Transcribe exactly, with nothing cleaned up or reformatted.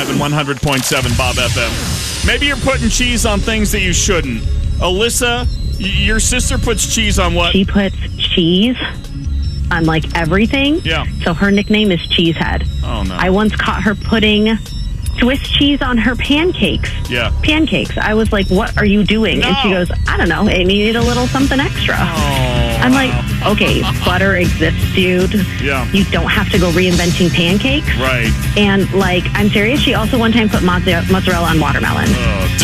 five and one hundred point seven Bob F M. Maybe you're putting cheese on things that you shouldn't. Alyssa, y- your sister puts cheese on what? She puts cheese on like everything. Yeah. So her nickname is Cheesehead. Oh, no. I once caught her putting Swiss cheese on her pancakes. Yeah. Pancakes. I was like, what are you doing? No. And she goes, I don't know. It needed a little something extra. Oh, I'm like, okay, butter exists, dude. Yeah. You don't have to go reinventing pancakes. Right. And like, I'm serious. She also one time put mozzarella mozzarella on watermelon. Oh,